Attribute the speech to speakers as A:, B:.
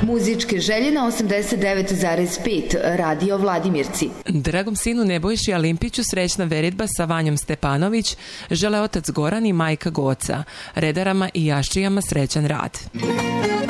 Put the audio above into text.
A: Muzičke želje na 89,5 Radio Vladimirci.
B: Dragom sinu Nebojši Alimpiću srećna veritba sa Vanjom Stepanović žele otac Goran i majka Goca. Redarama i jaščijama srećan rad.